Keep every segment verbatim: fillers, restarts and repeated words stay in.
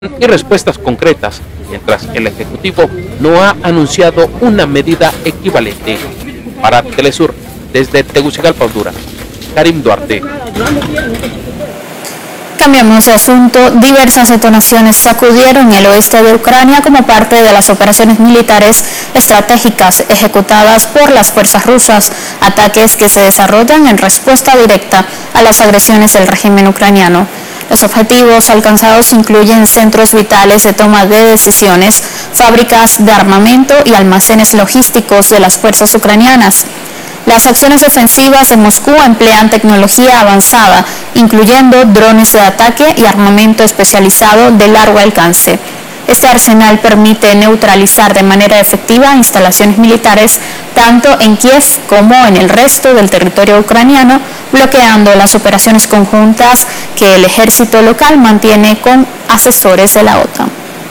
y respuestas concretas, mientras el Ejecutivo no ha anunciado una medida equivalente. Para Telesur, desde Tegucigalpa, Honduras, Karim Duarte. Cambiamos de asunto. Diversas detonaciones sacudieron el oeste de Ucrania como parte de las operaciones militares estratégicas ejecutadas por las fuerzas rusas, ataques que se desarrollan en respuesta directa a las agresiones del régimen ucraniano. Los objetivos alcanzados incluyen centros vitales de toma de decisiones, fábricas de armamento y almacenes logísticos de las fuerzas ucranianas. Las acciones ofensivas de Moscú emplean tecnología avanzada, incluyendo drones de ataque y armamento especializado de largo alcance. Este arsenal permite neutralizar de manera efectiva instalaciones militares tanto en Kiev como en el resto del territorio ucraniano, bloqueando las operaciones conjuntas que el ejército local mantiene con asesores de la OTAN.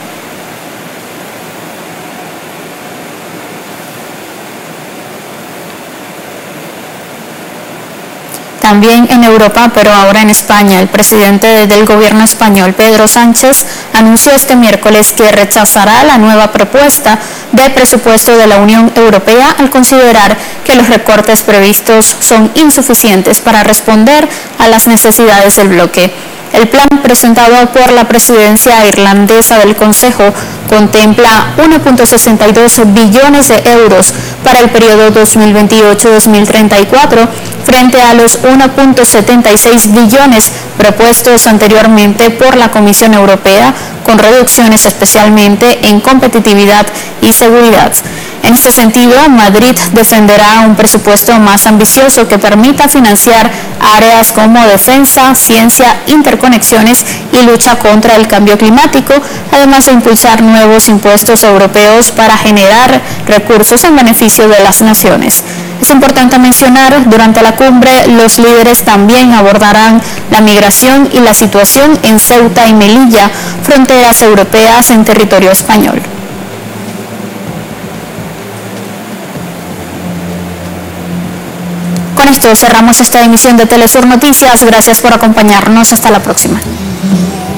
También en Europa, pero ahora en España, el presidente del gobierno español, Pedro Sánchez, anunció este miércoles que rechazará la nueva propuesta de presupuesto de la Unión Europea al considerar que los recortes previstos son insuficientes para responder a las necesidades del bloque. El plan presentado por la presidencia irlandesa del Consejo contempla uno punto sesenta y dos billones de euros para el periodo dos mil veintiocho a dos mil treinta y cuatro, frente a los uno punto setenta y seis billones propuestos anteriormente por la Comisión Europea, con reducciones especialmente en competitividad y seguridad. En este sentido, Madrid defenderá un presupuesto más ambicioso que permita financiar áreas como defensa, ciencia, interconexiones y lucha contra el cambio climático, además de impulsar nuevos impuestos europeos para generar recursos en beneficio de las naciones. Es importante mencionar, durante la cumbre, los líderes también abordarán la migración y la situación en Ceuta y Melilla, fronteras europeas en territorio español. Con esto cerramos esta emisión de Telesur Noticias. Gracias por acompañarnos. Hasta la próxima.